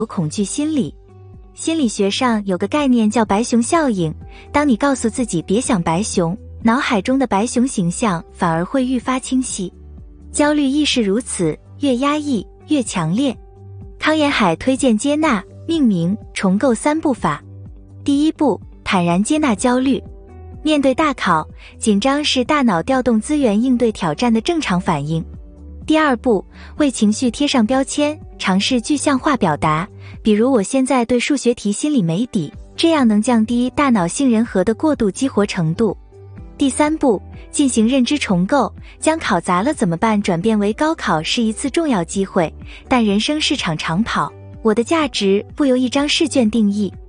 恐惧心理。心理学上有个概念叫白熊效应，当你告诉自己别想白熊，脑海中的白熊形象反而会愈发清晰。焦虑亦是如此，越压抑越强烈。康延海推荐接纳、命名、重构3步法。第一步，坦然接纳焦虑。面对大考，紧张是大脑调动资源应对挑战的正常反应。第二步，为情绪贴上标签，尝试具象化表达，比如我现在对数学题心里没底，这样能降低大脑杏仁核的过度激活程度。第三步，进行认知重构，将考砸了怎么办转变为高考是一次重要机会，但人生是场长跑，我的价值不由一张试卷定义。